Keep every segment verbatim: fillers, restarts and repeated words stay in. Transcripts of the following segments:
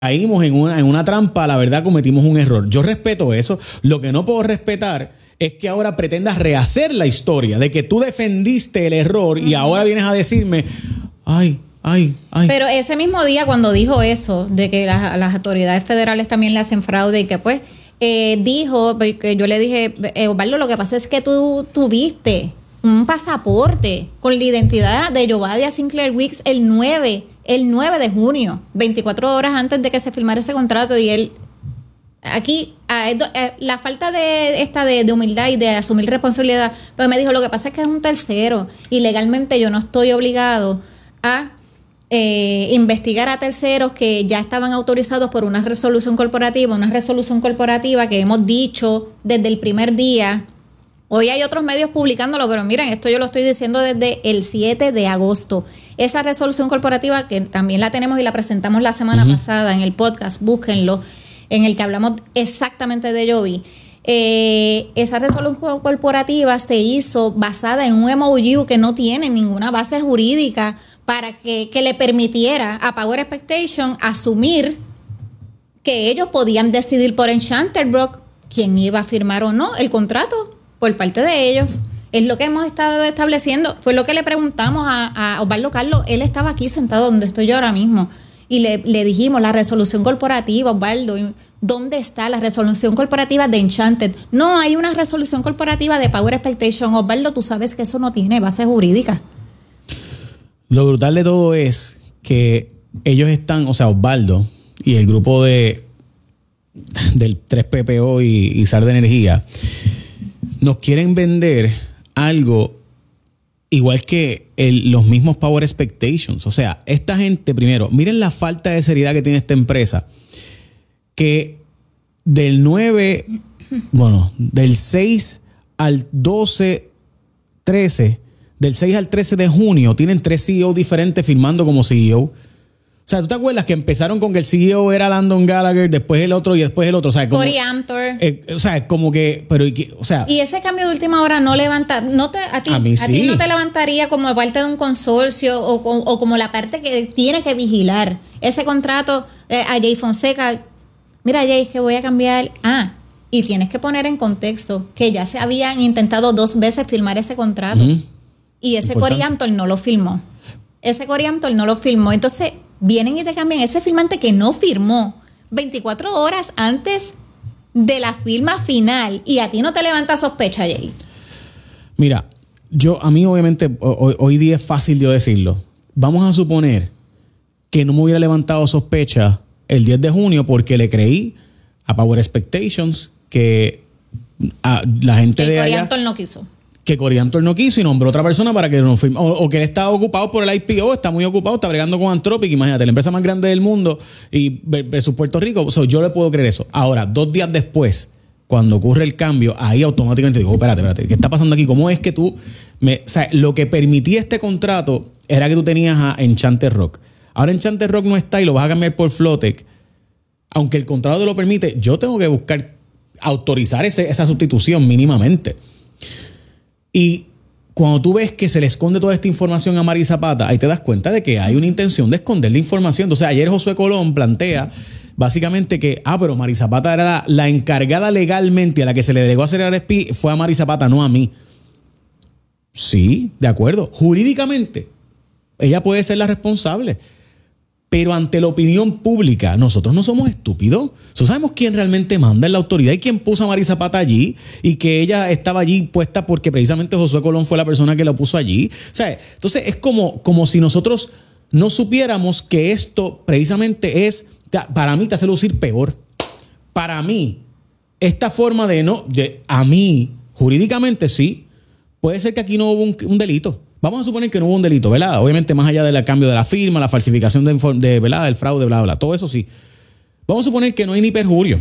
caímos en una, en una trampa, la verdad cometimos un error. Yo respeto eso. Lo que no puedo respetar es que ahora pretendas rehacer la historia de que tú defendiste el error uh-huh. y ahora vienes a decirme, ay, ay, ay. Pero ese mismo día cuando dijo eso, de que las, las autoridades federales también le hacen fraude y que pues eh, dijo, que yo le dije, eh, Osvaldo, lo que pasa es que tú tuviste un pasaporte con la identidad de Yovadia Sinclair Weeks el nueve de junio, veinticuatro horas antes de que se firmara ese contrato, y él aquí a, a, la falta de esta de, de humildad y de asumir responsabilidad, pero me dijo, lo que pasa es que es un tercero y legalmente yo no estoy obligado a eh, investigar a terceros que ya estaban autorizados por una resolución corporativa, una resolución corporativa que hemos dicho desde el primer día. Hoy hay otros medios publicándolo, pero miren, esto yo lo estoy diciendo desde el siete de agosto. Esa resolución corporativa, que también la tenemos y la presentamos la semana uh-huh. pasada en el podcast, búsquenlo, en el que hablamos exactamente de Yovi. Eh, esa resolución corporativa se hizo basada en un M O U que no tiene ninguna base jurídica para que, que le permitiera a Power Expectation asumir que ellos podían decidir por Enchanted Rock quién iba a firmar o no el contrato por parte de ellos. Es lo que hemos estado estableciendo. Fue lo que le preguntamos a, a Osvaldo Carlos. Él estaba aquí sentado donde estoy yo ahora mismo. Y le, le dijimos, la resolución corporativa, Osvaldo, ¿dónde está la resolución corporativa de Enchanted? No, hay una resolución corporativa de Power Expectation. Osvaldo, tú sabes que eso no tiene base jurídica. Lo brutal de todo es que ellos están, o sea, Osvaldo y el grupo de del tres P P O y, y S A R de Energía nos quieren vender algo igual que el, los mismos Power Expectations. O sea, esta gente, primero, miren la falta de seriedad que tiene esta empresa, que del nueve, bueno, del seis al doce, trece, del seis al trece de junio, tienen tres C E O diferentes firmando como C E O. O sea, ¿tú te acuerdas que empezaron con que el C E O era Landon Gallagher, después el otro y después el otro? O sea, como, Cory Amtor. Eh, o sea, como que, pero, o sea. Y ese cambio de última hora no levanta, no te, a ti, a, mí a sí. ti no te levantaría como parte de un consorcio o, o, o como la parte que tiene que vigilar ese contrato eh, a Jay Fonseca. Mira, Jay, es que voy a cambiar. Ah, y tienes que poner en contexto que ya se habían intentado dos veces firmar ese contrato. Uh-huh. Y ese Cory Amtor no lo firmó. Ese Cory Amtor no lo firmó. Entonces, vienen y te cambian ese firmante que no firmó veinticuatro horas antes de la firma final, y a ti no te levanta sospecha, Jay. Mira, yo, a mí obviamente hoy, hoy día es fácil yo decirlo. Vamos a suponer que no me hubiera levantado sospecha el diez de junio porque le creí a Power Expectations que a la gente que de Cory allá Amtor no quiso. que Cory Amtor no quiso y nombró otra persona para que no firme, o, o que él estaba ocupado por el I P O, está muy ocupado, está bregando con Anthropic, imagínate, la empresa más grande del mundo y versus Puerto Rico. So, yo le puedo creer eso. Ahora, dos días después, cuando ocurre el cambio, ahí automáticamente digo, espérate, espérate, ¿qué está pasando aquí? ¿Cómo es que tú me, o sea, lo que permitía este contrato era que tú tenías a Enchanted Rock? Ahora Enchanted Rock no está y lo vas a cambiar por Flotec. Aunque el contrato te lo permite, yo tengo que buscar autorizar ese, esa sustitución mínimamente. Y cuando tú ves que se le esconde toda esta información a Mari Zapata, ahí te das cuenta de que hay una intención de esconder la información. Entonces, ayer Josué Colón plantea básicamente que, ah, pero Mari Zapata era la, la encargada legalmente a la que se le delegó hacer el R S P, fue a Mari Zapata, no a mí. Sí, de acuerdo. Jurídicamente, ella puede ser la responsable. Pero ante la opinión pública, nosotros no somos estúpidos. Nosotros sabemos quién realmente manda en la autoridad y quién puso a Mari Zapata allí y que ella estaba allí puesta porque precisamente Josué Colón fue la persona que la puso allí. O sea, entonces es como, como si nosotros no supiéramos que esto precisamente es, para mí te hace lucir peor. Para mí, esta forma de no, de, a mí, jurídicamente sí, puede ser que aquí no hubo un, un delito. Vamos a suponer que no hubo un delito, ¿verdad? Obviamente más allá del cambio de la firma, la falsificación de, de ¿verdad? El fraude, bla, bla, todo eso sí. Vamos a suponer que no hay ni perjurio.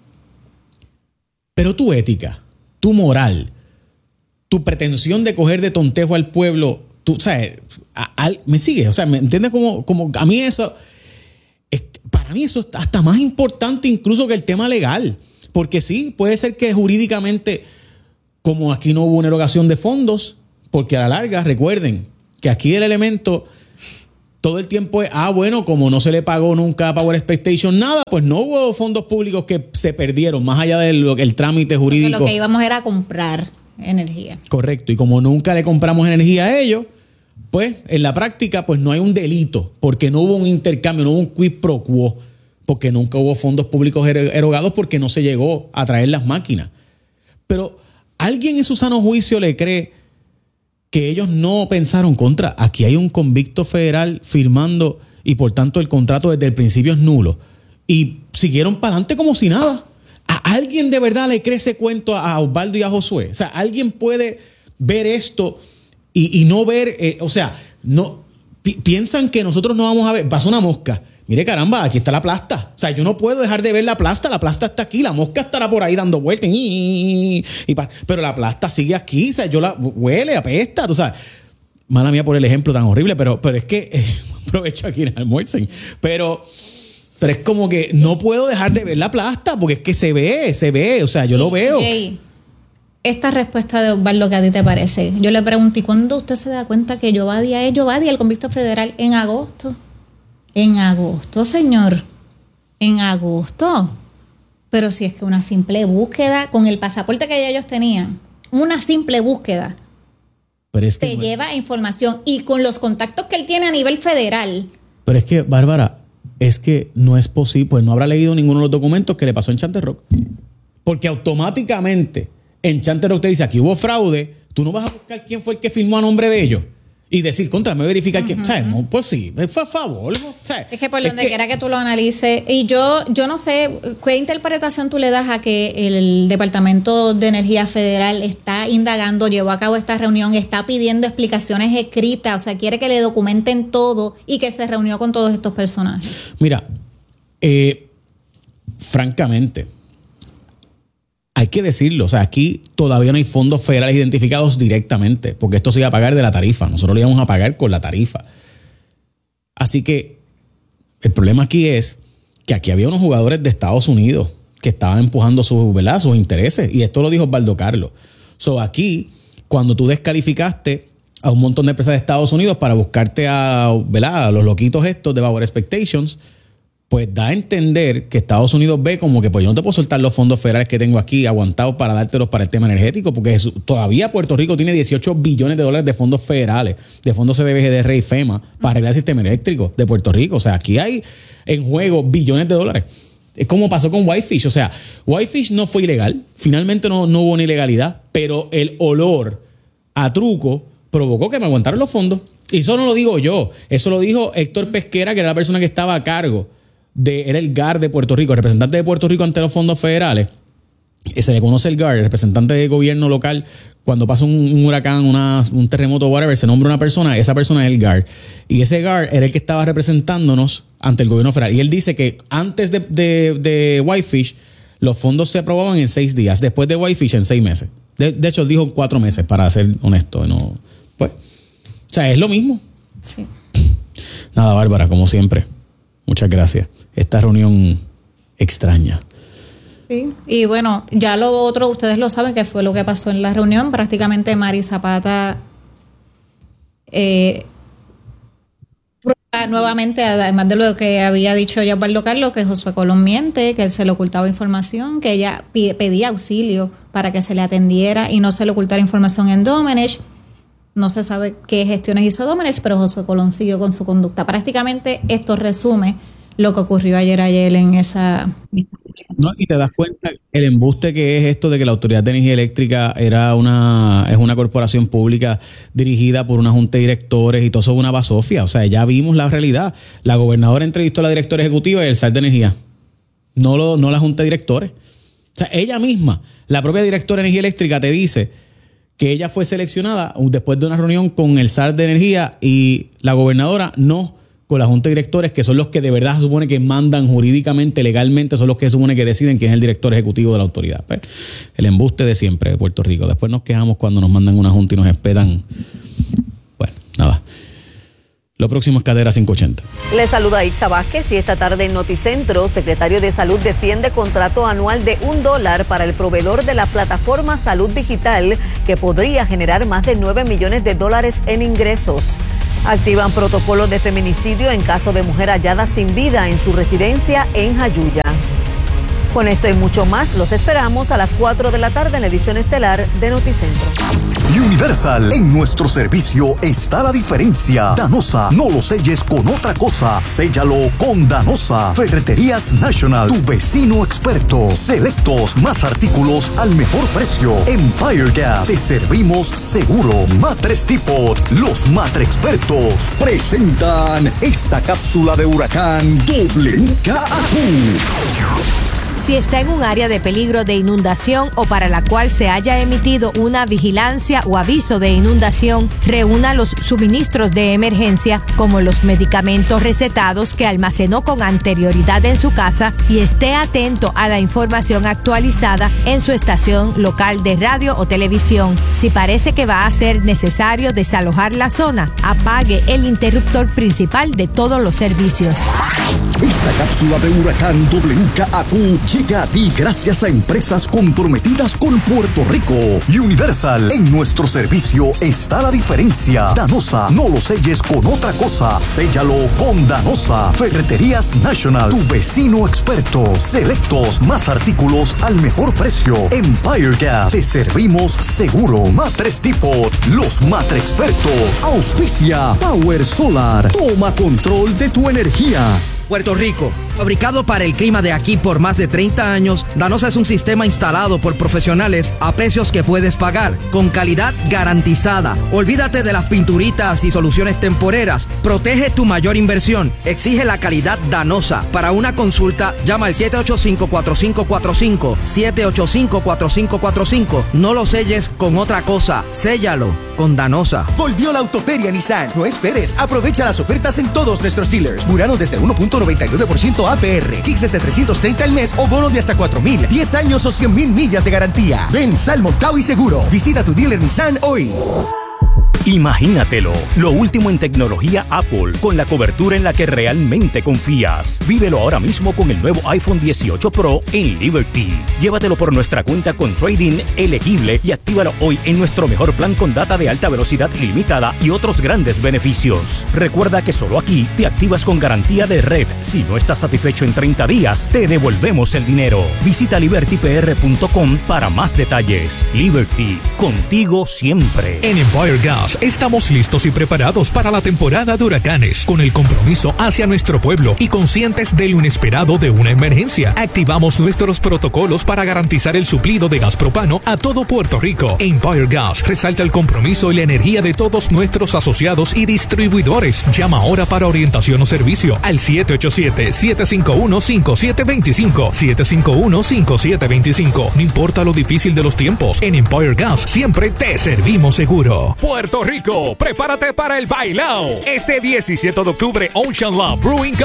Pero tu ética, tu moral, tu pretensión de coger de tontejo al pueblo, tú, ¿sabes? A, a, me sigue, o sea, ¿me entiendes? Como, como a mí eso, es, para mí eso es hasta más importante incluso que el tema legal. Porque sí, puede ser que jurídicamente, como aquí no hubo una erogación de fondos, porque a la larga, recuerden que aquí el elemento, todo el tiempo es, ah, bueno, como no se le pagó nunca a Power Expectation nada, pues no hubo fondos públicos que se perdieron, más allá del el trámite jurídico. Porque lo que íbamos era a comprar energía. Correcto, y como nunca le compramos energía a ellos, pues en la práctica pues no hay un delito, porque no hubo un intercambio, no hubo un quid pro quo, porque nunca hubo fondos públicos erogados porque no se llegó a traer las máquinas. Pero ¿alguien en su sano juicio le cree que ellos no pensaron contra? Aquí hay un convicto federal firmando y por tanto el contrato desde el principio es nulo. Y siguieron para adelante como si nada. ¿A alguien de verdad le cree ese cuento a Osvaldo y a Josué? O sea, ¿alguien puede ver esto y, y no ver, eh, o sea, no pi- piensan que nosotros no vamos a ver? Pasó una mosca. Mire, caramba, aquí está la plasta. O sea, yo no puedo dejar de ver la plasta. La plasta está aquí. La mosca estará por ahí dando vueltas. Y, y, y, pero la plasta sigue aquí. O sea, yo la huele, apesta. Tú sabes. Mala mía por el ejemplo tan horrible, pero, pero es que eh, aprovecho aquí en el almuercen. Pero, pero es como que no puedo dejar de ver la plasta porque es que se ve, se ve. O sea, yo lo veo. Jay, esta respuesta de Osvaldo, ¿qué a ti te parece? Yo le pregunté, ¿y cuándo usted se da cuenta que Yovadia es Yovadia, el convicto federal? En agosto. En agosto, señor. En agosto. Pero si es que una simple búsqueda, con el pasaporte que ya ellos tenían, una simple búsqueda, pero es que te lleva información. Y con los contactos que él tiene a nivel federal. Pero es que, Bárbara, es que no es posible, pues no habrá leído ninguno de los documentos que le pasó en Enchanted Rock. Porque automáticamente Enchanted Rock te dice, aquí hubo fraude, tú no vas a buscar quién fue el que firmó a nombre de ellos. Y decir, contra, me verificar uh-huh. quién. ¿Sabes? No, pues sí, por favor. ¿Sabes? Es que por donde que, quiera que tú lo analices, y yo, yo no sé, ¿qué interpretación tú le das a que el Departamento de Energía Federal está indagando, llevó a cabo esta reunión, está pidiendo explicaciones escritas, o sea, quiere que le documenten todo y que se reunió con todos estos personajes? Mira, eh, francamente, hay que decirlo, o sea, aquí todavía no hay fondos federales identificados directamente, porque esto se iba a pagar de la tarifa. Nosotros lo íbamos a pagar con la tarifa. Así que el problema aquí es que aquí había unos jugadores de Estados Unidos que estaban empujando sus, ¿verdad?, sus intereses. Y esto lo dijo Osvaldo Carlos. So, aquí, cuando tú descalificaste a un montón de empresas de Estados Unidos para buscarte a, ¿verdad?, a los loquitos estos de Power Expectations, pues da a entender que Estados Unidos ve como que pues yo no te puedo soltar los fondos federales que tengo aquí aguantados para dártelos para el tema energético, porque es, todavía Puerto Rico tiene dieciocho billones de dólares de fondos federales, de fondos C D B G D R y FEMA para arreglar el sistema eléctrico de Puerto Rico. O sea, aquí hay en juego billones de dólares. Es como pasó con Whitefish. O sea, Whitefish no fue ilegal, finalmente no, no hubo una ilegalidad, pero el olor a truco provocó que me aguantaran los fondos. Y eso no lo digo yo, eso lo dijo Héctor Pesquera, que era la persona que estaba a cargo de, era el G A R de Puerto Rico, el representante de Puerto Rico ante los fondos federales. Se le conoce el G A R, el representante de gobierno local. Cuando pasa un, un huracán, una, un terremoto, whatever, se nombra una persona, esa persona es el G A R. Y ese G A R era el que estaba representándonos ante el gobierno federal. Y él dice que antes de, de, de Whitefish, los fondos se aprobaban en seis días. Después de Whitefish, en seis meses. De, de hecho, él dijo cuatro meses, para ser honesto. No, pues, o sea, es lo mismo. Sí. Nada, Bárbara, como siempre. Muchas gracias. Esta reunión extraña. Sí, y bueno, ya lo otro, ustedes lo saben, que fue lo que pasó en la reunión. Prácticamente Mari Zapata eh, prueba nuevamente, además de lo que había dicho ya Osvaldo Carlos, que Josué Colón miente, que él se le ocultaba información, que ella pedía auxilio para que se le atendiera y no se le ocultara información en Domenech. No se sabe qué gestiones hizo Domenech, pero Josué Colón siguió con su conducta. Prácticamente esto resume lo que ocurrió ayer ayer en esa... No, y te das cuenta el embuste que es esto de que la Autoridad de Energía Eléctrica era una, es una corporación pública dirigida por una junta de directores y todo eso es una basofia. O sea, ya vimos la realidad. La gobernadora entrevistó a la directora ejecutiva y el S A R de Energía. No, lo, no la junta de directores. O sea, ella misma, la propia directora de Energía Eléctrica te dice que ella fue seleccionada después de una reunión con el S A R de Energía y la gobernadora no con la junta de directores, que son los que de verdad se supone que mandan jurídicamente, legalmente, son los que se supone que deciden quién es el director ejecutivo de la autoridad. Pues, el embuste de siempre de Puerto Rico. Después nos quejamos cuando nos mandan una junta y nos espetan. Bueno, nada. Lo próximo es Cadera cinco ochenta. Le saluda Ixa Vázquez y esta tarde en Noticentro, secretario de Salud defiende contrato anual de un dólar para el proveedor de la plataforma Salud Digital que podría generar más de nueve millones de dólares en ingresos. Activan protocolos de feminicidio en caso de mujer hallada sin vida en su residencia en Jayuya. Con esto y mucho más, los esperamos a las cuatro de la tarde en la edición estelar de Noticentro. Universal, en nuestro servicio está la diferencia. Danosa, no lo selles con otra cosa, séllalo con Danosa. Ferreterías National, tu vecino experto. Selectos, más artículos al mejor precio. Empire Gas, te servimos seguro. Matres Depot, los matre expertos presentan esta cápsula de huracán W K A Q. Si está en un área de peligro de inundación o para la cual se haya emitido una vigilancia o aviso de inundación, reúna los suministros de emergencia como los medicamentos recetados que almacenó con anterioridad en su casa y esté atento a la información actualizada en su estación local de radio o televisión. Si parece que va a ser necesario desalojar la zona, apague el interruptor principal de todos los servicios. Esta cápsula de huracán W K A Q llega a ti gracias a empresas comprometidas con Puerto Rico. Universal, en nuestro servicio está la diferencia. Danosa, no lo selles con otra cosa, séllalo con Danosa. Ferreterías National, tu vecino experto. Selectos, más artículos al mejor precio. Empire Gas, te servimos seguro. Matres Depot, los matre expertos. Auspicia Power Solar, toma control de tu energía. Puerto Rico, fabricado para el clima de aquí por más de treinta años, Danosa es un sistema instalado por profesionales a precios que puedes pagar, con calidad garantizada. Olvídate de las pinturitas y soluciones temporeras. Protege tu mayor inversión. Exige la calidad Danosa. Para una consulta, llama al siete ocho cinco, cuatro cinco cuatro cinco, siete ocho cinco, cuatro cinco cuatro cinco. No lo selles con otra cosa, séllalo con Danosa. Volvió la Autoferia Nissan. No esperes. Aprovecha las ofertas en todos nuestros dealers. Murano desde uno punto noventa y nueve por ciento A P R. Kicks desde trescientos treinta al mes o bono de hasta cuatro mil. diez años o cien mil millas de garantía. Ven, sal montado y seguro. Visita tu dealer Nissan hoy. Imagínatelo, lo último en tecnología Apple, con la cobertura en la que realmente confías. Vívelo ahora mismo con el nuevo iPhone dieciocho Pro en Liberty. Llévatelo por nuestra cuenta con trading elegible y actívalo hoy en nuestro mejor plan con data de alta velocidad ilimitada y otros grandes beneficios. Recuerda que solo aquí te activas con garantía de red. Si no estás satisfecho en treinta días, te devolvemos el dinero. Visita liberty p r punto com para más detalles. Liberty, contigo siempre. En Empire Gas estamos listos y preparados para la temporada de huracanes, con el compromiso hacia nuestro pueblo y conscientes de lo inesperado de una emergencia. Activamos nuestros protocolos para garantizar el suplido de gas propano a todo Puerto Rico. Empire Gas resalta el compromiso y la energía de todos nuestros asociados y distribuidores. Llama ahora para orientación o servicio al siete ocho siete, siete cinco uno, cinco siete dos cinco, siete cinco uno, cinco siete dos cinco. No importa lo difícil de los tiempos, en Empire Gas siempre te servimos seguro. Puerto Rico, prepárate para el bailao. Este diecisiete de octubre, Ocean Love Brewing Company